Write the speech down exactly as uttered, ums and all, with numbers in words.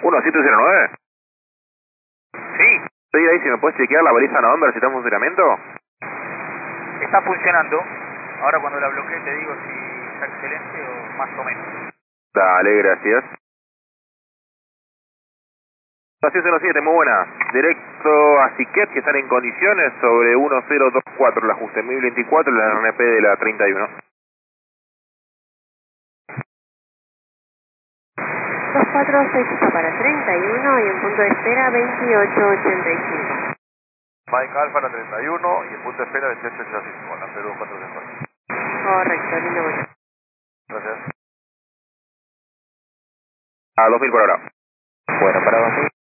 siete cero nueve. Sí, Estoy ahí, si me puedes chequear la baliza November si está en funcionamiento. está funcionando. Ahora cuando la bloquee te digo si está excelente o más o menos. Dale, gracias. seis cero siete, muy buena. Directo a Siquet, que están en condiciones sobre uno cero dos cuatro, el ajuste mil veinticuatro, la R N P de la treinta y uno. dos cuatro seis para treinta y uno y en punto de espera veintiocho ochenta y cinco. Mike Alfa la treinta y uno y el punto de espera veintiocho ochenta y cinco, la cero dos cuatro tres cuatro. Correcto, lindo vuelo. Gracias. A dos mil por hora. Bueno, para dos mil.